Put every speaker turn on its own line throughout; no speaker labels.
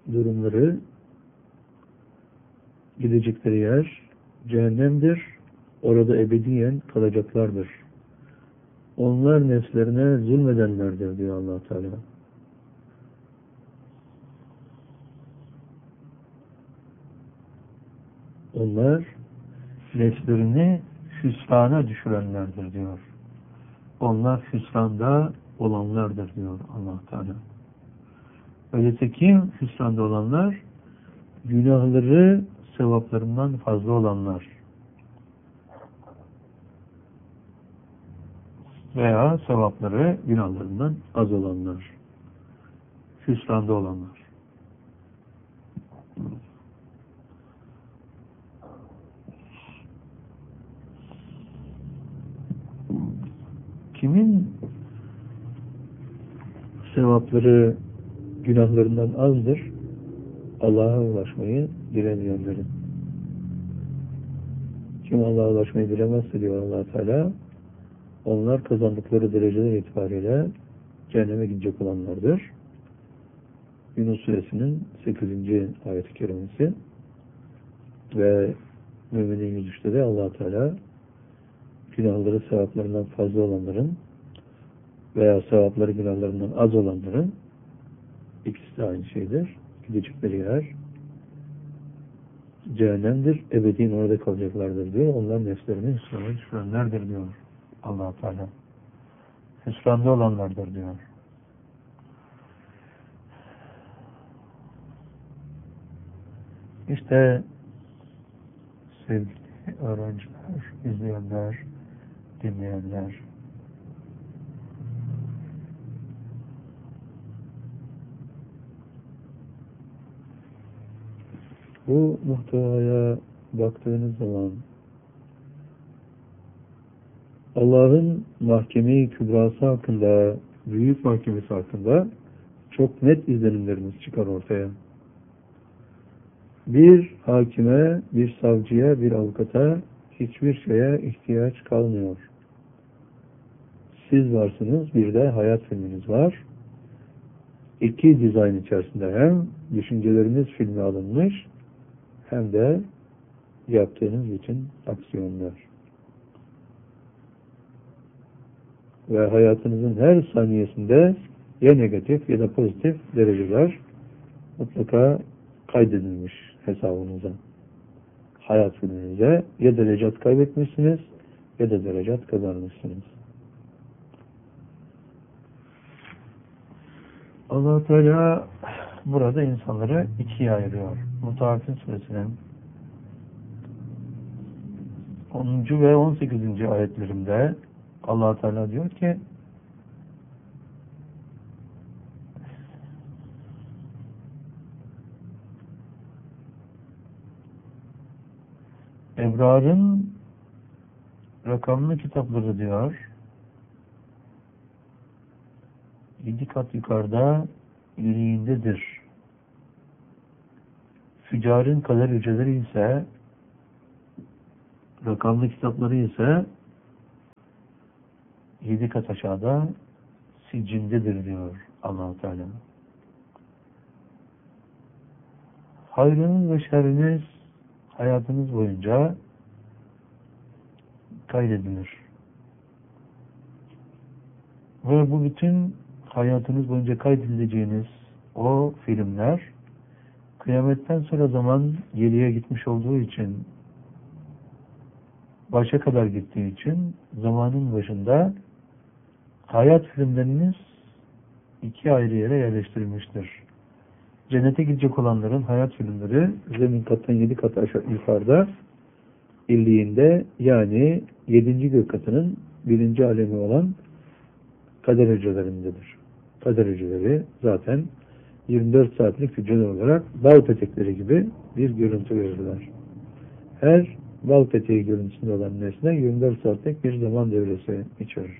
durumları, gidecekleri yer cehennemdir. Orada ebediyen kalacaklardır. Onlar nefslerine zulmedenlerdir diyor Allah Teala. Onlar nefslerini hüsrana düşürenlerdir diyor. Onlar hüsranda olanlardır diyor Allah Teala. Öyleyse kim hüsranda olanlar? Günahları sevaplarından fazla olanlar. Veya sevapları günahlarından az olanlar. Hüsranda olanlar. Kimin sevapları günahlarından azdır? Allah'a ulaşmayı dilemeyenlerin. Kim Allah'a ulaşmayı dilemezse diyor Allah Teala, onlar kazandıkları dereceler itibariyle cehenneme gidecek olanlardır. Yunus Suresinin 8. ayet-i kerimesi ve Mü'minin 103'te de Allah Teala günahları sevaplarından fazla olanların veya sevapları günahlarından az olanların ikisi de aynı şeydir. Gidecekleri yer cehennemdir. Ebediyen orada kalacaklardır diyor. Onlar nefslerini hüsrana düşürenlerdir diyor Allah Teala. Hüsranda olanlardır diyor. İşte sevgili öğrenciler, izleyenler, dinleyenler, bu muhtevaya baktığınız zaman Allah'ın mahkeme-i kübrası hakkında, büyük mahkemesi hakkında çok net izlenimlerimiz çıkar ortaya. Bir hakime, bir savcıya, bir avukata hiçbir şeye ihtiyaç kalmıyor. Siz varsınız, bir de hayat filminiz var. İki dizayn içerisinde hem düşünceleriniz filme alınmış, hem de yaptığınız bütün aksiyonlar. Ve hayatınızın her saniyesinde ya negatif ya da pozitif dereceler mutlaka kaydedilmiş hesabınıza. Hayat filminize ya derecat kaybetmişsiniz ya da derecat kazanmışsınız. Allah Teala burada insanları ikiye ayırıyor. Mutaffifin suresinin 10. ve 18. ayetlerinde Allah Teala diyor ki Ebrar'ın rakamlı kitapları diyor 7 kat yukarıda iliğindedir. Füccarın kader hücreleri ise rakamlı kitapları ise 7 kat aşağıda siccindedir diyor Allah Teala. Hayrınız ve şerriniz hayatınız boyunca kaydedilir. Ve bu bütün hayatınız boyunca kaydedileceğiniz o filmler kıyametten sonra zaman geriye gitmiş olduğu için, başa kadar gittiği için zamanın başında hayat filmleriniz iki ayrı yere yerleştirilmiştir. Cennete gidecek olanların hayat filmleri zemin kattan 7 kat aşağı yukarıda illiğinde, yani 7. gök katının 1. alemi olan kader hücrelerindedir. Kader hücreleri zaten 24 saatlik hücreler olarak bal petekleri gibi bir görüntü verirler. Her bal peteği görüntüsünde olan nesne 24 saatlik bir zaman devresi içerir.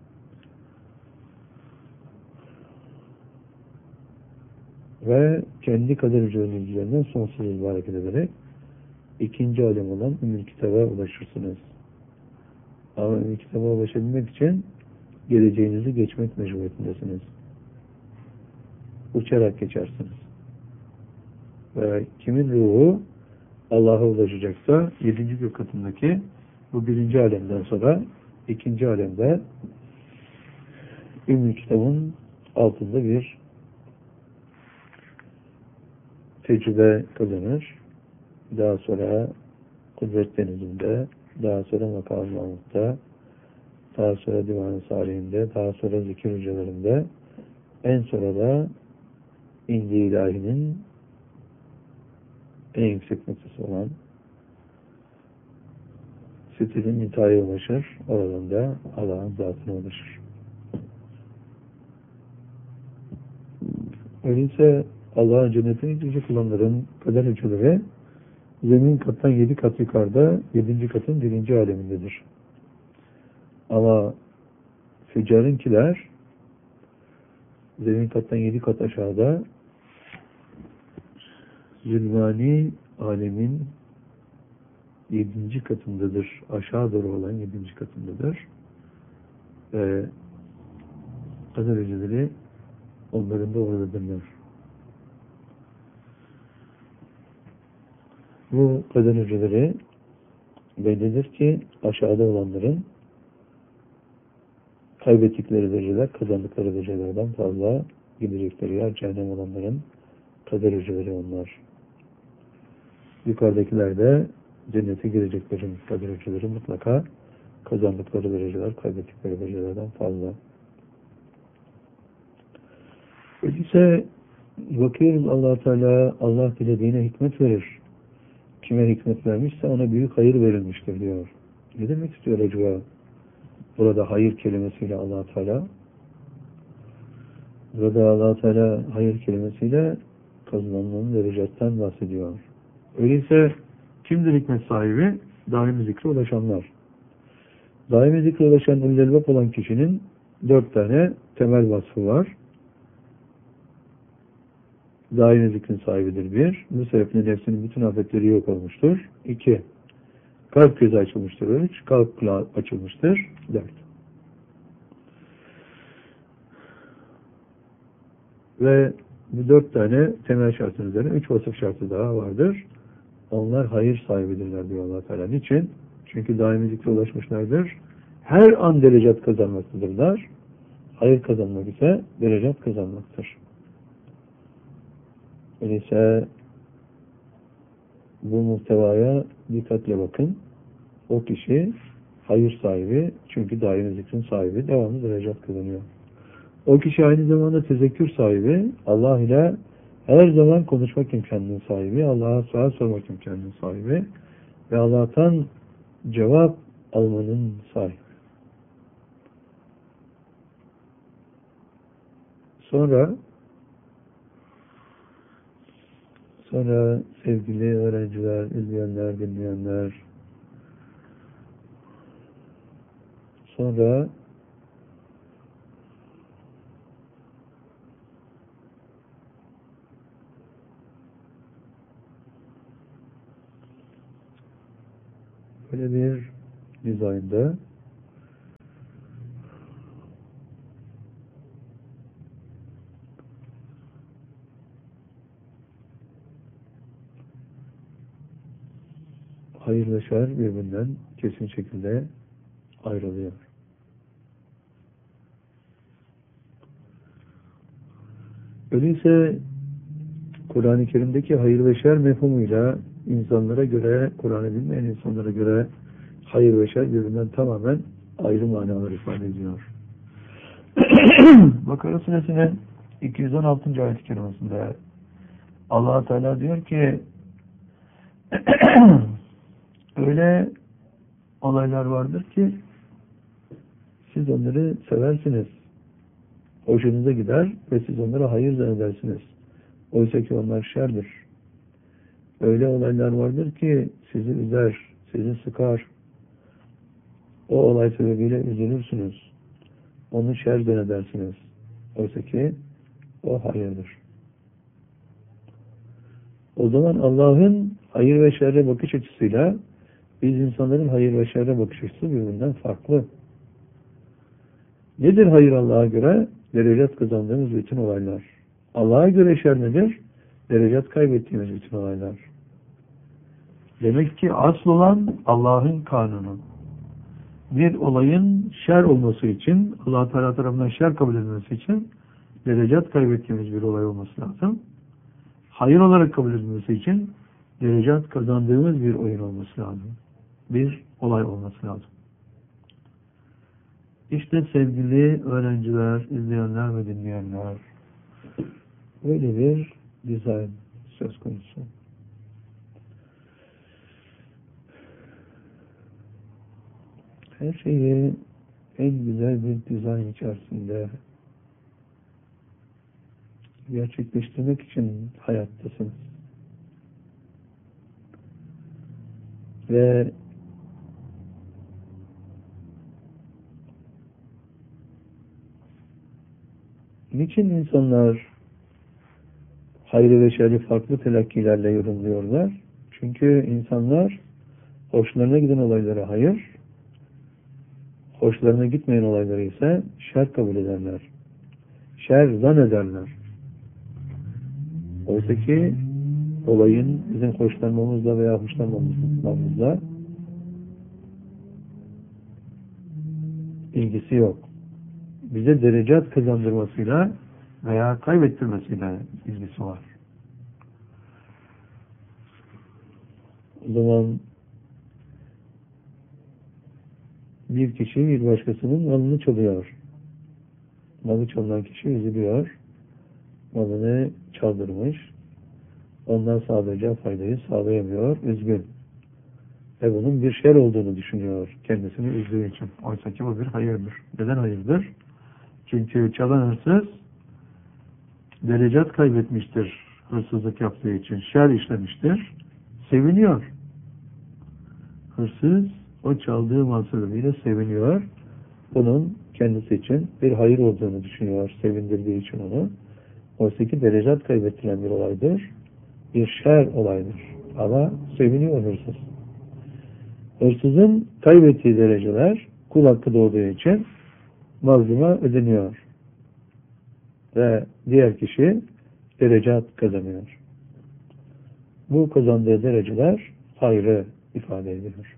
Ve kendi kader hücrelerinin üzerinden sonsuz hızla hareket ederek 2. alem olan Ümmül Kitab'a ulaşırsınız. Ama Ümmül Kitab'a ulaşabilmek için geleceğinizi geçmek mecburiyetindesiniz. Uçarak geçersiniz. ve kimin ruhu Allah'a ulaşacaksa 7. gök katındaki bu 1. alemden sonra 2. alemde Ümmü Kitab'ın altında bir tecrübe kazanır. Daha sonra Kudret Denizi'nde, daha sonra Makam-ı Mahmud'da, daha sonra Divan-ı Salih'inde, daha sonra zikir hocalarında, en sonra da İnci İlahi'nin en yüksek noktası olan Sitril-i Münteha'ya ulaşır. Oradan da Allah'ın zatına ulaşır. Öyleyse Allah'ın cennetine gidecek olanların kader hocaları zemin kattan 7 kat yukarıda 7. katın 1. alemindedir. Ama füccarınkiler zemin kattan 7 kat aşağıda zulmani alemin 7. katındadır. Aşağı doğru olan 7. katındadır. Ve kader hocaları onların da oradadırlar. Bu kader hocaları bellidir ki aşağıda olanların kaybettikleri dereceler kazandıkları derecelerden fazla gidecekleri yer cehennem olanların kader hocaları onlar. Yukarıdakiler de cennete gireceklerin kader hocaları mutlaka kazandıkları dereceler kaybettikleri derecelerden fazla. Öyleyse bakıyoruz Allah Teala Allah dilediğine hikmet verir. Kime hikmet vermişse ona büyük hayır verilmiştir diyor. Ne demek istiyor acaba? Burada hayır kelimesiyle Allah Teala burada Allah Teala hayır kelimesiyle kazanılan derecetten bahsediyor. Öyleyse kimdir hikmet sahibi? Daimi zikre ulaşanlar. Daimi zikre ulaşan ül-elbab olan kişinin 4 tane temel vasfı var. Daimi zikrin sahibidir 1. Bu sebeple nefsinin bütün afetleri yok olmuştur. 2. Kalp gözü açılmıştır. 3. Kalp kulağı açılmıştır. 4. Ve bu 4 tane temel şartın üzerine 3 vasıf şartı daha vardır. Onlar hayır sahibidirler diyor Allah Teala. Niçin? Çünkü daimi zikre ulaşmışlardır. Her an derecat kazanmaktadırlar. Hayır kazanmak ise derecat kazanmaktır. Öyleyse bu muhtevaya dikkatle bakın. O kişi hayır sahibi, çünkü daimi zikrin sahibi, devamlı derecat kazanıyor. O kişi aynı zamanda tezekkür sahibi, Allah ile her zaman konuşmak imkanının sahibi, Allah'a sual sormak imkanının sahibi ve Allah'tan cevap almanın sahibi. Sonra sevgili öğrenciler, izleyenler, dinleyenler, sonra böyle bir dizaynda hayır ve şer birbirinden kesin şekilde ayrılıyor. Öyleyse Kur'an-ı Kerim'deki hayır ve şer mefhumuyla insanlara göre, Kur'an'ı bilmeyen insanlara göre hayır ve şer birbirinden tamamen ayrı manalar ifade ediyor. Bakara Suresinin 216. ayet-i kerimesinde Allah Teala diyor ki öyle olaylar vardır ki siz onları seversiniz. Hoşunuza gider ve siz onlara hayır zannedersiniz. Oysa ki onlar şerdir. Öyle olaylar vardır ki sizi üzer, sizi sıkar. O olay sebebiyle üzülürsünüz. Onu şer zannedersiniz. Oysa ki o hayırdır. O zaman Allah'ın hayır ve şerre bakış açısıyla biz insanların hayır ve şerre bakış açısı birbirinden farklı. Nedir hayır Allah'a göre? Derecat kazandığımız bütün olaylar. Allah'a göre şer nedir? derecat kaybettiğimiz bütün olaylar. Demek ki asıl olan Allah'ın kanunu. Bir olayın şer olması için, Allah Teala tarafından şer kabul edilmesi için derecat kaybettiğimiz bir olay olması lazım. Hayır olarak kabul edilmesi için derecat kazandığımız bir oyun olması lazım. Bir olay olması lazım. İşte sevgili öğrenciler, izleyenler ve dinleyenler, böyle bir dizayn söz konusu. Her şeyi en güzel bir dizayn içerisinde gerçekleştirmek için hayattasınız. Ve niçin insanlar hayrı ve şerri farklı telakkilerle yorumluyorlar? Çünkü insanlar hoşlarına giden olaylara hayır, hoşlarına gitmeyen olayları ise şer kabul ederler. Şer zannederler. Oysa ki olayın bizim hoşlanmamızla veya hoşlanmamamızla ilgisi yok. Bize derecat kazandırmasıyla veya kaybettirmesiyle ilgisi var. O zaman bir kişi bir başkasının malını çalıyor. Malı çalınan kişi üzülüyor. Malını çaldırmış. Ondan sağlayacağı faydayı sağlayamıyor. Üzgün. Ve bunun bir şer olduğunu düşünüyor. Kendisini üzdüğü için. Oysa ki bu bir hayırdır. Neden hayırdır? Çünkü çalan hırsız derecat kaybetmiştir. Hırsızlık yaptığı için. Şer işlemiştir. Seviniyor. Hırsız o çaldığı mal sebebiyle seviniyor. Bunun kendisi için bir hayır olduğunu düşünüyor. Sevindirdiği için onu. Oysa ki derecat kaybettiren bir olaydır. Bir şer olaydır. Ama seviniyor hırsız. Hırsızın kaybettiği dereceler kul hakkı doğduğu için mazluma ödeniyor. Ve diğer kişi derecat kazanıyor. Bu kazandığı dereceler hayrı ifade ediyor.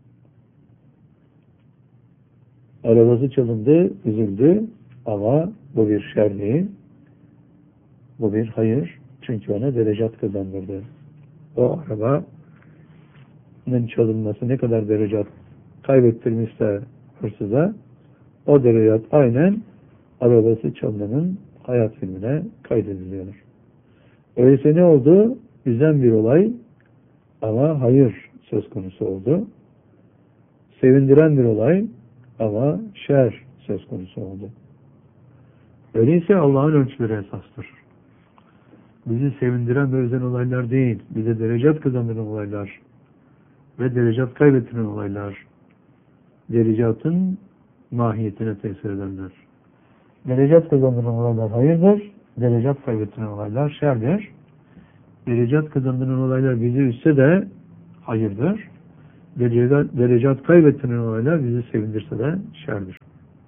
Arabası çalındı, üzüldü ama bu bir şer değil. Bu bir hayır. Çünkü ona derecat kazandırdı. O arabanın çalınması ne kadar derecat kaybettirmişse hırsıza, o derecat aynen arabası çalınanın hayat filmine kaydediliyor. Öyleyse ne oldu? Üzen bir olay ama hayır söz konusu oldu. Sevindiren bir olay ama şer söz konusu oldu. Öyleyse Allah'ın ölçüleri esastır. Bizi sevindiren ve üzen olaylar değil, bize derecat kazandıran olaylar ve derecat kaybettiren olaylar derecatın mahiyetine tesir ederler. Derecat kazandıran olaylar hayırdır, derecat kaybettiren olaylar şerdir. Derecat kazandıran olaylar bizi üzse de hayırdır. Derecat kaybettiren olaylar bizi sevindirse de şerdir.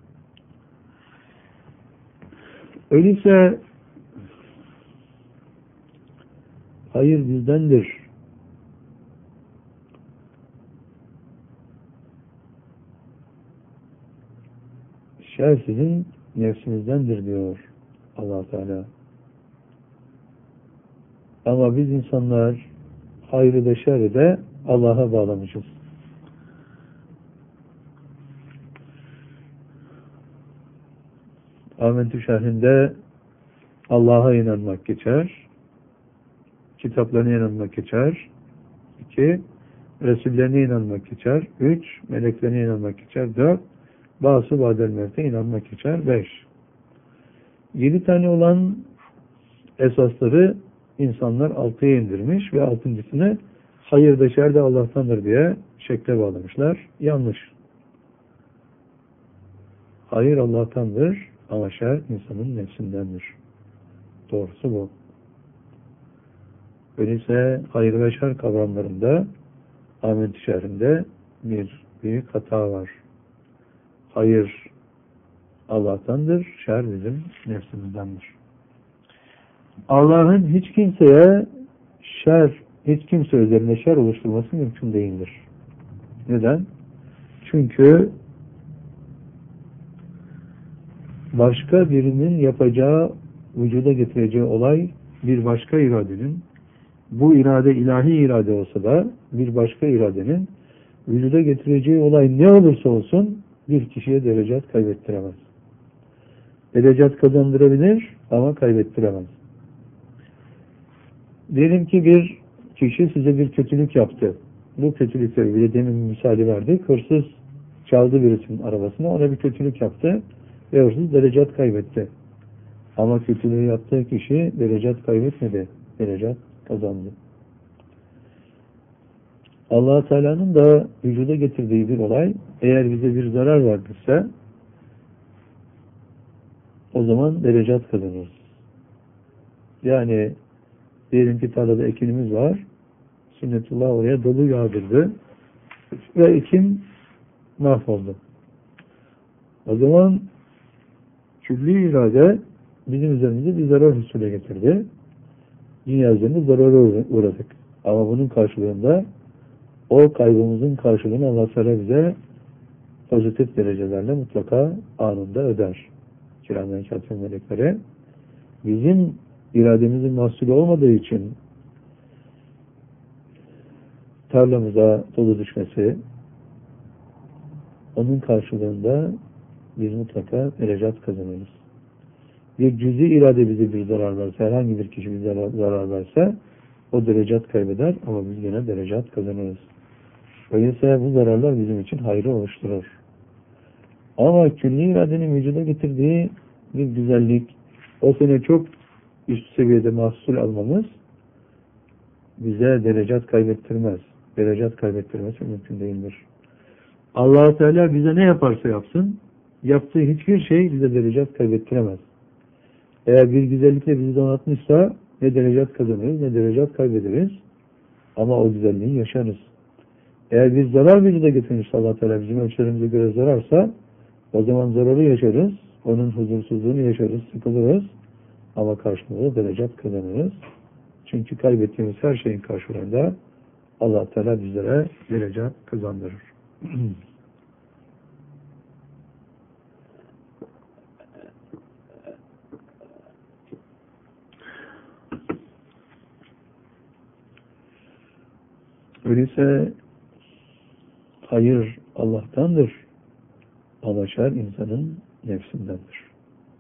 Öyleyse hayır bizdendir. Şer sizin nefsinizdendir diyor Allah Teala. Ama biz insanlar hayrı da şerri de Allah'a bağlamışız. Amentü şerhinde Allah'a inanmak geçer. Kitaplarına inanmak geçer. 2. Resullerine inanmak geçer. 3. Meleklerine inanmak geçer. 4. Bazı badel inanmak geçer. 5. 7 tane olan esasları insanlar 6'ya indirmiş ve 6.'sını hayır da şer de Allah'tandır diye şekle bağlamışlar. Yanlış. Hayır Allah'tandır ama şer insanın nefsindendir. Doğrusu bu. Öyleyse hayır ve şer kavramlarında Ahmet şerrinde bir büyük hata var. Hayır Allah'tandır, şer bizim nefsimizdendir. Allah'ın hiç kimseye hiç kimse üzerine şer oluşturması mümkün değildir. Neden? Çünkü başka birinin yapacağı, vücuda getireceği olay bir başka iradenin, bu irade ilahi irade olsa da bir başka iradenin vücuda getireceği olay ne olursa olsun bir kişiye derecat kaybettiremez. Derecat kazandırabilir ama kaybettiremez. Diyelim ki bir kişi size bir kötülük yaptı. Bu kötülükle bile demin misali verdik. Hırsız çaldı birisinin arabasını, ona bir kötülük yaptı ve hırsız derecat kaybetti. Ama kötülüğü yaptığı kişi derecat kaybetmedi. Derecat kazandı. Allah Teala'nın da vücuda getirdiği bir olay, eğer bize bir zarar verdiyse o zaman derecat kazanırız. Yani diyelim ki tarlada ekinimiz var. Sünnetullah oraya dolu yağdırdı ve ekin mahvoldu. O zaman külli irade bizim üzerimize bir zarar husule getirdi. Dünya üzerinde zarara uğradık. Ama bunun karşılığında o kaybımızın karşılığını Allah Teala bize pozitif derecelerle mutlaka anında öder. Kiramen katibin melekleri bizim irademizin mahsulü olmadığı için tarlamıza dolu düşmesi, onun karşılığında biz mutlaka derecat kazanırız. Bir cüzi irade bize bir zarar verse, herhangi bir kişi bize zarar verse o derecat kaybeder ama biz gene derecat kazanırız. Öyleyse bu zararlar bizim için hayrı oluşturur. Ama külli iradenin vücuda getirdiği bir güzellik, o sene çok üst seviyede mahsul almamız bize derecat kaybettirmez. Derecat kaybettirmesi mümkün değildir. Allah Teala bize ne yaparsa yapsın, yaptığı hiçbir şey bize derecat kaybettiremez. Eğer bir güzellikle bizi donatmışsa ne derecat kazanırız ne derecat kaybederiz. Ama o güzelliği yaşarız. Eğer bir zarar vücuda getirmişse Allah Teala bizim ölçülerimize göre zararsa o zaman zararı yaşarız. Onun huzursuzluğunu yaşarız, sıkılırız. Ama karşılığında derecat kazanırız. Çünkü kaybettiğimiz her şeyin karşılığında Allah Teala bizlere derecat kazandırır. Öyleyse hayır Allah'tandır. Ama şer insanın nefsindendir.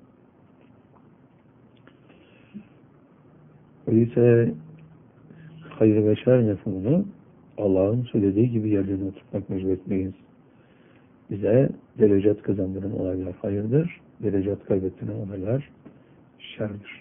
Öyleyse hayır ve şer mefhumunu Allah'ın söylediği gibi yerlerine oturtmak mecbur etmeyiz. Bize derecat kazandıran olaylar hayırdır, derecat kaybettiren olaylar şerdir.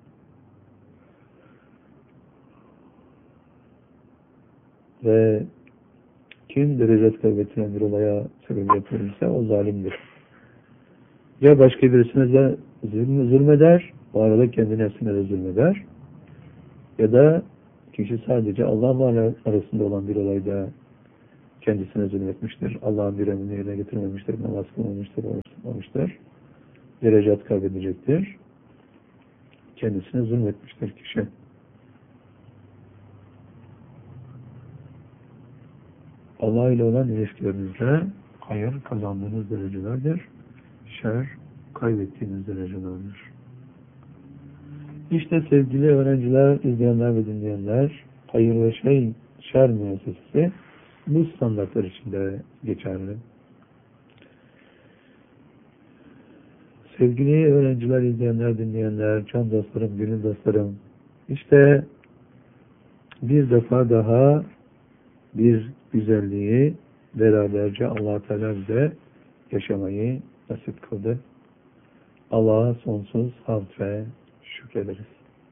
Ve kim derecat kaybettiren bir olaya sebep yapılırsa o zalimdir. Ya başka birisine de zulmeder, o arada kendi nefsine de zulmeder. Ya da kişi sadece Allah'la arasında olan bir olayda kendisine zulmetmiştir. Allah'ın bir emrini yerine getirmemiştir, namaz kılmamıştır, oruç tutmamıştır. Derecat kaybedecektir. Kendisine zulmetmiştir kişi. Allah ile olan ilişkilerinizde hayır kazandığınız derecelerdir. Şer kaybettiğiniz derecelerdir. İşte sevgili öğrenciler, izleyenler ve dinleyenler, hayır ve şer müessesesi bu standartlar içinde geçerli. Sevgili öğrenciler, izleyenler, dinleyenler, can dostlarım, gönül dostlarım, işte bir defa daha bir güzelliği beraberce Allah Teala bize yaşamayı nasip kıldı. Allah'a sonsuz hamd ve şükrederiz.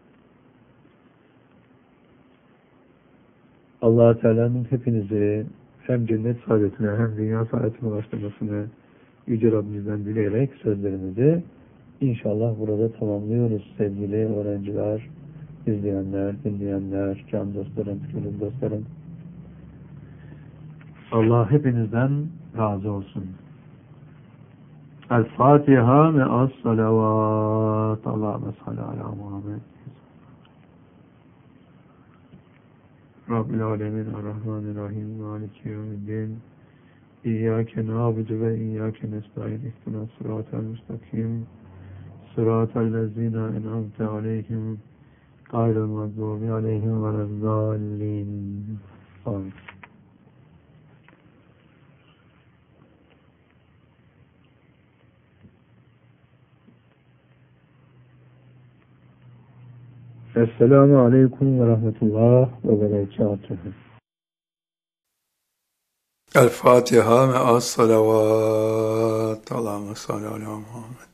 Allah Teala'nın hepinizi hem cennet saadetine hem dünya saadetine ulaştırmasını Yüce Rabbimizden dileyerek sözlerimizi inşallah burada tamamlıyoruz sevgili öğrenciler, izleyenler, dinleyenler, can dostlarım, gönül dostlarım. Allah hepinizden razı olsun. El Fatiha ve as-salavat. Allahümme salli ala Muhammed. Rabbil alemin Errahmanirrahim Maliki yevmiddin İyyâke nâbudu ve iyyâke nestaîn İhdinas sıratal müstakim sıratal lezîne en'amte aleyhim gayril mağdûbi aleyhim velezzâllîn. Amin. Esselamu aleyküm ve rahmetullah ve berekatuhu.
El Fatiha ve as-salavat. Allahümme salli ala Muhammed.